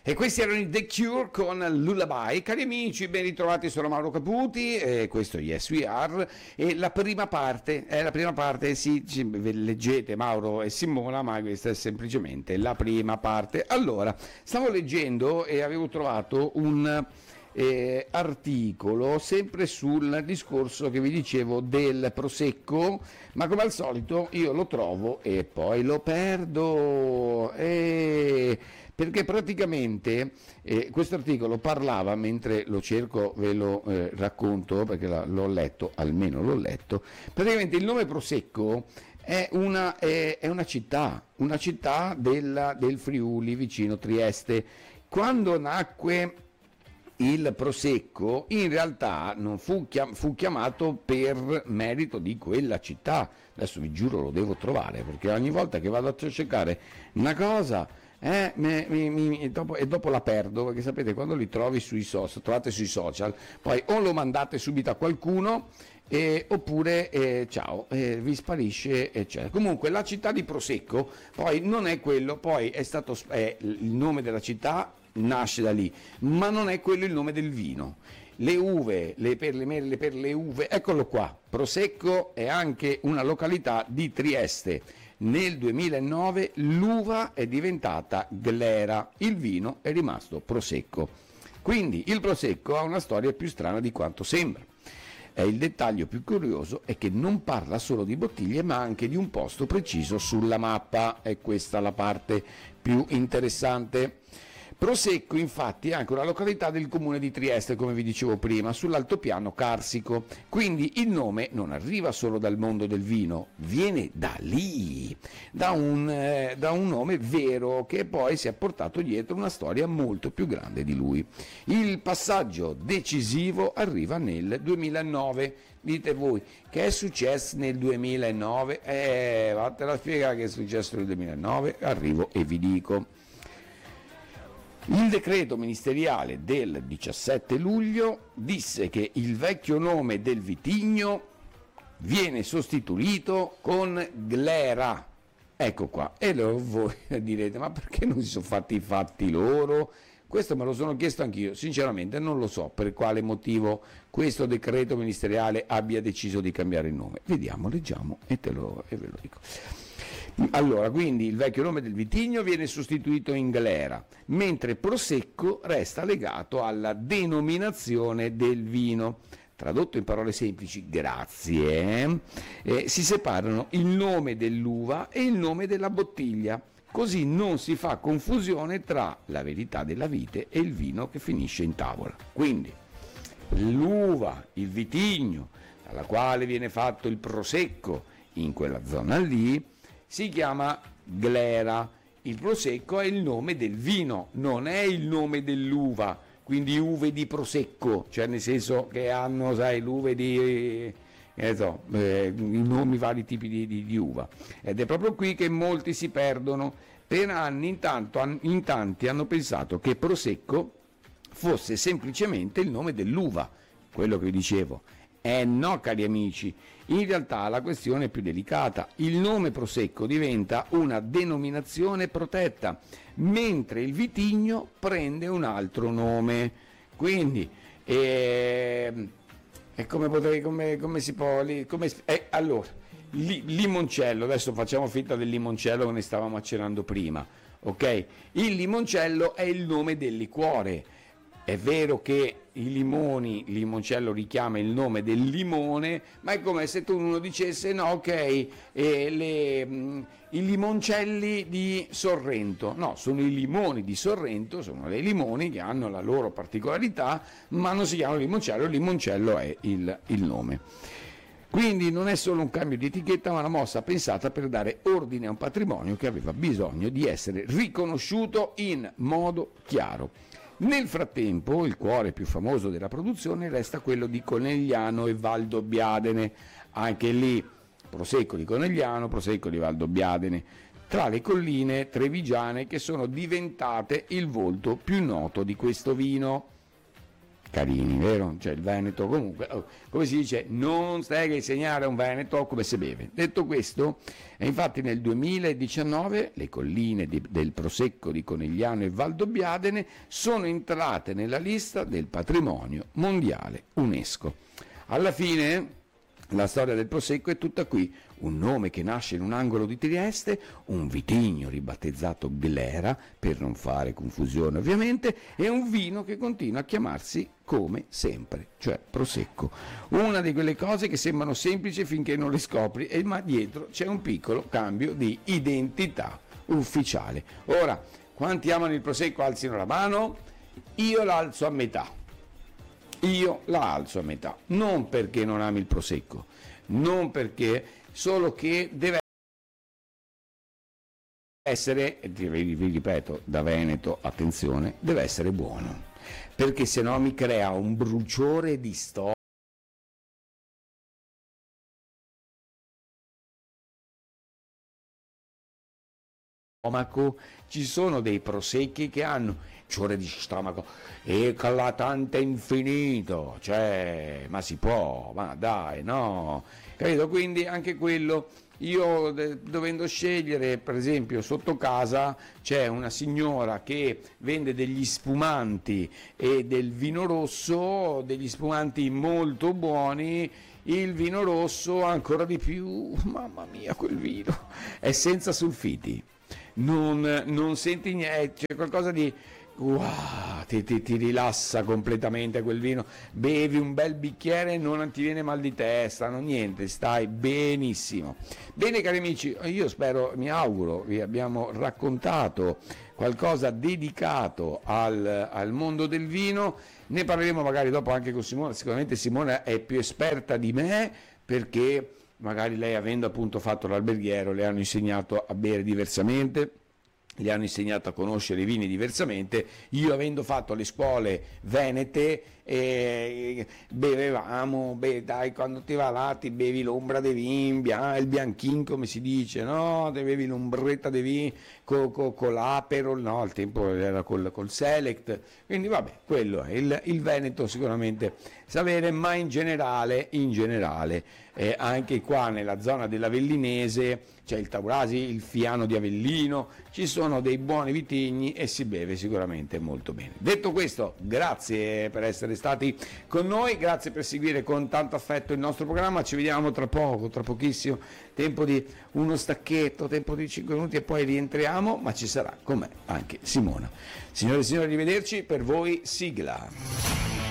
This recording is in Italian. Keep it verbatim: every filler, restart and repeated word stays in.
E questi erano i The Cure con Lullaby. Cari amici, ben ritrovati, sono Mauro Caputi e questo è Yes We Are. E la prima parte, è la prima parte, sì, leggete Mauro e Simona, ma questa è semplicemente la prima parte. Allora, stavo leggendo e avevo trovato un eh, articolo sempre sul discorso che vi dicevo del Prosecco, ma come al solito io lo trovo e poi lo perdo. E... perché praticamente eh, questo articolo parlava, mentre lo cerco ve lo eh, racconto perché la, l'ho letto, almeno l'ho letto, praticamente il nome Prosecco è una, è, è una città, una città della, del Friuli vicino Trieste. Quando nacque il Prosecco in realtà non fu, chiam- fu chiamato per merito di quella città, adesso vi giuro lo devo trovare perché ogni volta che vado a cercare una cosa Eh, mi, mi, mi, e, dopo, e dopo la perdo, perché sapete quando li trovi sui social, trovate sui social, poi o lo mandate subito a qualcuno eh, oppure eh, ciao, eh, vi sparisce eccetera. Comunque la città di Prosecco poi non è quello, poi è stato è, il nome della città nasce da lì, ma non è quello il nome del vino. Le uve, le per le mele, per le uve, eccolo qua, Prosecco è anche una località di Trieste. Nel duemilanove l'uva è diventata glera, il vino è rimasto Prosecco. Quindi il Prosecco ha una storia più strana di quanto sembra. E il dettaglio più curioso è che non parla solo di bottiglie ma anche di un posto preciso sulla mappa, e questa è la parte più interessante. Prosecco infatti è anche una località del comune di Trieste, come vi dicevo prima, sull'altopiano carsico, quindi il nome non arriva solo dal mondo del vino, viene da lì, da un, eh, da un nome vero che poi si è portato dietro una storia molto più grande di lui. Il passaggio decisivo arriva nel duemilanove. Dite voi, che è successo nel duemilanove? Eh, vattene a spiegare che è successo nel duemilanove, arrivo e vi dico. Il decreto ministeriale del diciassette luglio disse che il vecchio nome del vitigno viene sostituito con Glera. Ecco qua. E allora voi direte, ma perché non si sono fatti i fatti loro? Questo me lo sono chiesto anch'io, sinceramente non lo so per quale motivo questo decreto ministeriale abbia deciso di cambiare il nome. Vediamo, leggiamo e, te lo, e ve lo dico. Allora, quindi il vecchio nome del vitigno viene sostituito in Glera, mentre Prosecco resta legato alla denominazione del vino. Tradotto in parole semplici, grazie, eh, si separano il nome dell'uva e il nome della bottiglia, così non si fa confusione tra la verità della vite e il vino che finisce in tavola. Quindi l'uva, il vitigno, dalla quale viene fatto il Prosecco in quella zona lì, si chiama Glera. Il Prosecco è il nome del vino, non è il nome dell'uva, quindi uve di Prosecco, cioè nel senso che hanno, sai, l'uve di, eh, so, eh, i nomi, vari tipi di, di, di uva. Ed è proprio qui che molti si perdono. Per anni intanto, in tanti hanno pensato che Prosecco fosse semplicemente il nome dell'uva, quello che vi dicevo. Eh no, cari amici, in realtà la questione è più delicata. Il nome Prosecco diventa una denominazione protetta, mentre il vitigno prende un altro nome. Quindi, eh, è come, potrei, come, come si può... Come, eh, allora, li, limoncello, adesso facciamo finta del limoncello che ne stavamo accennando prima, ok? Il limoncello è il nome del liquore. È vero che i limoni, il limoncello richiama il nome del limone, ma è come se tu uno dicesse no, ok, eh, le, mh, i limoncelli di Sorrento. No, sono i limoni di Sorrento, sono dei limoni che hanno la loro particolarità, ma non si chiamano limoncello, il limoncello è il, il nome. Quindi non è solo un cambio di etichetta, ma una mossa pensata per dare ordine a un patrimonio che aveva bisogno di essere riconosciuto in modo chiaro. Nel frattempo il cuore più famoso della produzione resta quello di Conegliano e Valdobbiadene, anche lì Prosecco di Conegliano, Prosecco di Valdobbiadene, tra le colline trevigiane che sono diventate il volto più noto di questo vino. carini, vero? Cioè il Veneto, comunque, oh, come si dice, non stai a insegnare a un Veneto come si beve. Detto questo, e infatti nel duemiladiciannove le colline di, del Prosecco di Conegliano e Valdobbiadene sono entrate nella lista del patrimonio mondiale UNESCO. Alla fine la storia del Prosecco è tutta qui, un nome che nasce in un angolo di Trieste, un vitigno ribattezzato Glera, per non fare confusione ovviamente, e un vino che continua a chiamarsi come sempre, cioè Prosecco. Una di quelle cose che sembrano semplici finché non le scopri, e ma dietro c'è un piccolo cambio di identità ufficiale. Ora, quanti amano il Prosecco alzino la mano? Io l'alzo a metà. Io la alzo a metà, non perché non ami il Prosecco, non perché, solo che deve essere, vi ripeto, da Veneto, attenzione, deve essere buono, perché se no mi crea un bruciore di stomaco. Ci sono dei prosecchi che hanno ciore di stomaco eclatante infinito, cioè, ma si può, ma dai, no, capito? Quindi anche quello, io de- dovendo scegliere, per esempio sotto casa c'è una signora che vende degli spumanti e del vino rosso, degli spumanti molto buoni, il vino rosso ancora di più, mamma mia, quel vino è senza sulfiti. Non, non senti niente, c'è qualcosa di wow, ti, ti, ti rilassa completamente quel vino, bevi un bel bicchiere e non ti viene mal di testa, non niente, stai benissimo. Bene cari amici, io spero, mi auguro, vi abbiamo raccontato qualcosa dedicato al, al mondo del vino, ne parleremo magari dopo anche con Simona, sicuramente Simona è più esperta di me perché magari lei, avendo appunto fatto l'alberghiero, le hanno insegnato a bere diversamente, le hanno insegnato a conoscere i vini diversamente. Io, avendo fatto le scuole venete, eh, bevevamo, beh, dai, quando ti va là ti bevi l'ombra dei vin, bia- il bianchin come si dice, no? Ti bevi l'ombretta dei vin con co, co l'Aperol, no? Al tempo era col, col Select, quindi vabbè, quello è il, il Veneto sicuramente sapere, ma in generale, in generale eh, anche qua nella zona dell'Avellinese c'è il Taurasi, il Fiano di Avellino, ci sono dei buoni vitigni e si beve sicuramente molto bene. Detto questo, grazie per essere stati con noi, grazie per seguire con tanto affetto il nostro programma, ci vediamo tra poco, tra pochissimo, tempo di uno stacchetto, tempo di cinque minuti e poi rientriamo, ma ci sarà con me anche Simona. Signore e signori, arrivederci, per voi sigla.